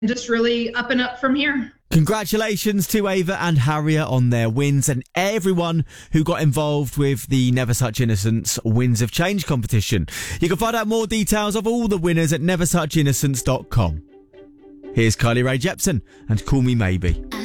just really up and up from here. Congratulations to Ava and Harriet on their wins and everyone who got involved with the Never Such Innocence Winds of Change competition. You can find out more details of all the winners at neversuchinnocence.com. Here's Kylie Rae Jepsen and Call Me Maybe.